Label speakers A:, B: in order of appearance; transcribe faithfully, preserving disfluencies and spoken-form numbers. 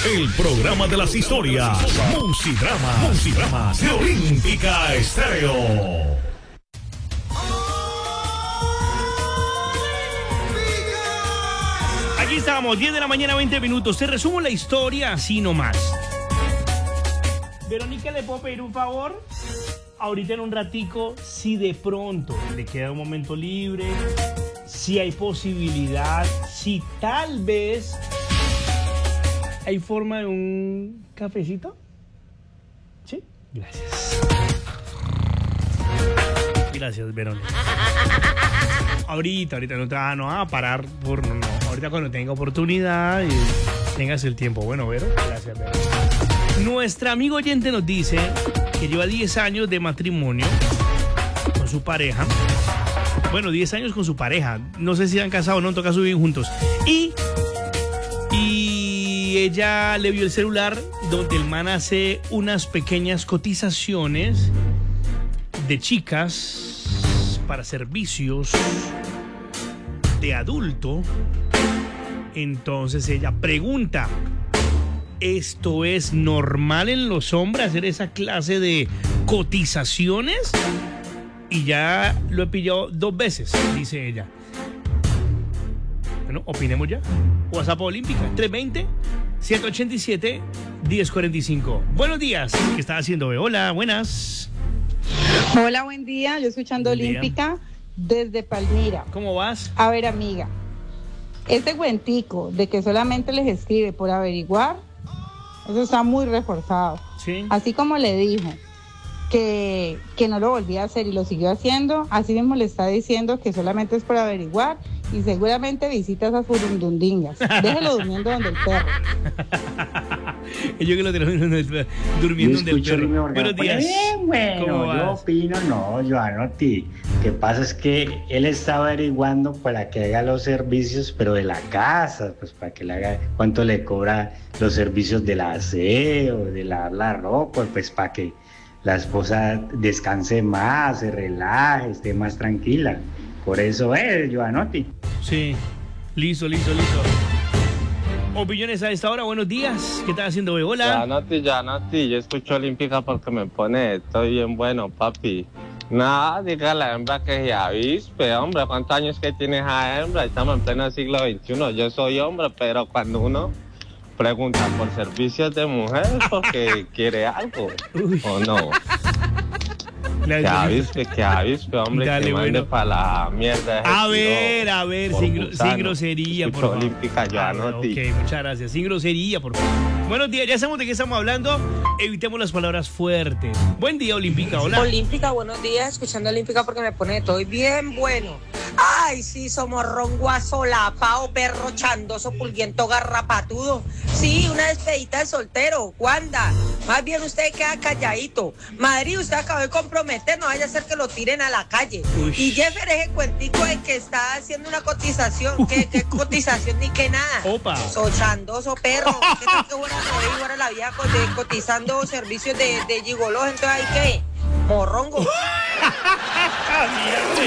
A: El programa de las historias. Musidrama. Musidrama de Olímpica Estéreo.
B: Aquí estamos, diez de la mañana, veinte minutos. Te resumo la historia así nomás. Verónica, ¿le puedo pedir un favor? Ahorita en un ratico, si de pronto le queda un momento libre, si hay posibilidad, si tal vez hay forma de un cafecito. ¿Sí? Gracias. Gracias, Verónica. Ahorita, ahorita no te va no, a parar por no, no. Ahorita cuando tenga oportunidad y tengas el tiempo. Bueno, Vero, gracias, Vero. Nuestra amigo oyente nos dice que lleva diez años de matrimonio con su pareja. Bueno, diez años con su pareja. No sé si han casado o no, en todo caso viven juntos. Y, y ella le vio el celular donde el man hace unas pequeñas cotizaciones de chicas para servicios de adulto. Entonces ella pregunta: ¿esto es normal en los hombres hacer esa clase de cotizaciones? Y ya lo he pillado dos veces, dice ella. Bueno, opinemos ya. WhatsApp Olímpica, tres dos cero, siete ocho siete, uno cero cuatro cinco. Buenos días. ¿Qué está haciendo? Hola, buenas.
C: Hola, buen día. Yo escuchando
B: Buen día.
C: Olímpica desde Palmira.
B: ¿Cómo vas?
C: A ver, amiga, este cuentico de que solamente les escribe por averiguar, eso está muy reforzado.
B: Sí.
C: Así como le dijo que, que no lo volvía a hacer y lo siguió haciendo, así mismo le está diciendo que solamente es por averiguar y seguramente visita esas furundundingas. Déjelo durmiendo donde el perro.
B: Yo que lo tengo durmiendo donde el perro. Buenos días.
D: Bien, bueno,
B: ¿Cómo
D: yo
B: vas?
D: opino, no, yo anoté. Lo que pasa es que él estaba averiguando para que haga los servicios, pero de la casa, pues para que le haga, cuánto le cobra los servicios del aseo, de lavar la ropa, pues para que la esposa descanse más, se relaje, esté más tranquila. Por eso es, yo anoté.
B: Sí, listo, listo, listo. Opiniones a esta hora, buenos días. ¿Qué estás haciendo hoy? Hola.
E: Ya Nati, ya Nati, yo escucho Olímpica porque me pone, estoy bien bueno, papi. Nada, diga a la hembra que se avispe, hombre, ¿cuántos años que tiene esa hembra? Estamos en pleno siglo veintiuno, yo soy hombre, pero cuando uno pregunta por servicios de mujer es porque quiere algo,
B: Uy.
E: ¿o no?
B: La-
E: Que avispe, que avispe, hombre,
B: Dale,
E: que mande
B: bueno.
E: para la mierda. ese
B: A
E: tiro
B: ver, a ver,
E: por
B: sin, gro-
E: gusano.
B: sin grosería, por
E: Escucho
B: favor.
E: Olímpica, ya
B: Ah,
E: Nati.
B: ok, muchas gracias. Sin grosería, por favor. Buenos días, ya sabemos de qué estamos hablando. Evitemos las palabras fuertes. Buen día, Olímpica, hola.
F: Olímpica, buenos días, escuchando Olímpica porque me pone todo bien bueno. Ay, sí, somos ronguazo, lapao, perro chandoso, pulguiento, garrapatudo. Sí, una despedida de soltero. Wanda, más bien usted queda calladito. Madrid, usted acabó de comprometer, no vaya a ser que lo tiren a la calle.
B: Uy.
F: Y Jeffer es el cuentico de que está haciendo una cotización. ¿Qué, qué cotización ni qué nada?
B: Opa.
F: So chandoso, perro. ¿Qué tal que fuera por ahí, fuera la vieja co- de- cotizando servicios de, de gigoló? Entonces, ¿hay qué? Morrongo.
B: Ah, mira,